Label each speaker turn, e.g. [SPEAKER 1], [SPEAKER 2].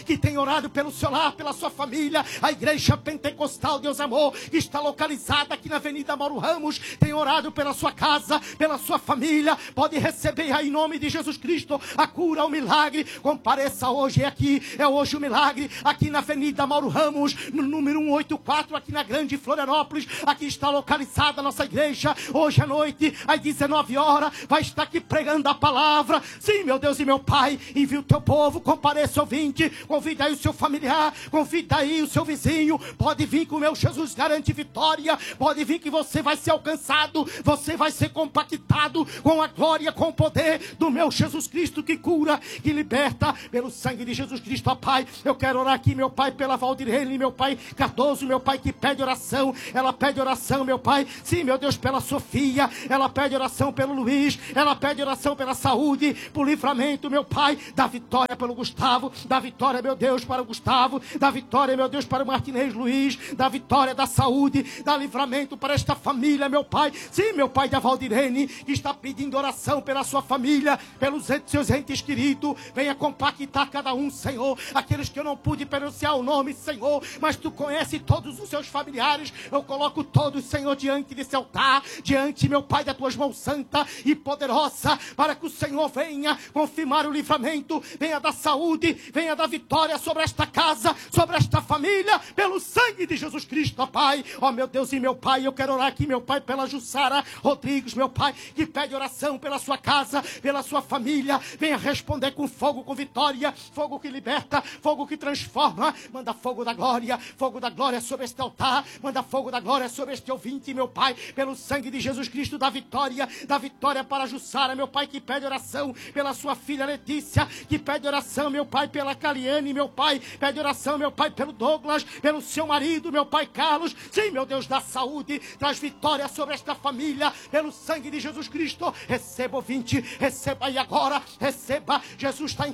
[SPEAKER 1] que tem orado pelo seu lar, pela sua família. A Igreja Pentecostal Deus Amor, que está localizada aqui na Avenida Mauro Ramos, tem orado pela sua casa, pela sua família. Pode receber aí em nome de Jesus Cristo a cura, o milagre. Compareça hoje, é hoje o milagre, aqui na Avenida Mauro Ramos, no número 184, aqui na Grande Florianópolis. Aqui está localizada a nossa igreja. Hoje à noite, às 19 horas, vai estar aqui pregando a palavra. Sim, meu Deus e meu Pai, envia o teu povo, compareça ouvinte, convida aí o seu familiar, convida aí o seu vizinho. Pode vir que o meu Jesus garante vitória. Pode vir que você vai ser alcançado, você vai ser compactado com a glória, com o poder do meu Jesus Cristo, que cura, que liberta, pelo sangue de Jesus Cristo. Ó Pai, eu quero orar aqui, meu Pai, pela Valdirene, meu Pai Cardoso, meu Pai, que pede oração. Ela pede oração, meu Pai, sim, meu Deus, pela Sofia. Ela pede oração pelo Luiz, ela pede oração pela saúde, por livramento, meu Pai. Dá vitória pelo Gustavo, dá vitória, meu Deus, para o Gustavo, dá vitória, meu Deus, para o Martinez Luiz, dá vitória, da saúde, dá livramento para esta família, meu Pai. Sim, meu Pai, da Valdirene, que está pedindo oração pela sua família, pelos seus entes queridos. Venha compactar cada um, Senhor, aqueles que eu não pude pronunciar o nome, Senhor, mas Tu conhece todos os seus familiares. Eu coloco todos, Senhor, diante desse altar, diante, meu Pai, das Tuas mãos santa e poderosa, para que o Senhor venha confirmar o livramento, venha dar saúde, venha dar vitória sobre esta casa, sobre esta família, pelo sangue de Jesus Cristo, ó Pai. Ó meu Deus e meu Pai, eu quero orar aqui, meu Pai, pela Jussara Rodrigues, meu Pai, que pede oração pela sua casa, pela sua família. Venha responder com fogo, com vitória, fogo que liberta, fogo que transforma. Manda fogo da glória sobre este altar, manda fogo da glória sobre este ouvinte, meu Pai, pelo sangue de Jesus Cristo. Da vitória para a Jussara, meu Pai, que pede oração pela sua filha Letícia, que pede oração, meu Pai, pela Caliane, meu Pai, pede oração, meu Pai, pelo Douglas, pelo seu marido, meu Pai Carlos. Sim, meu Deus, dá saúde, traz vitória sobre esta família, pelo sangue de Jesus Cristo. Receba, ouvinte, receba aí agora, receba. Jesus está em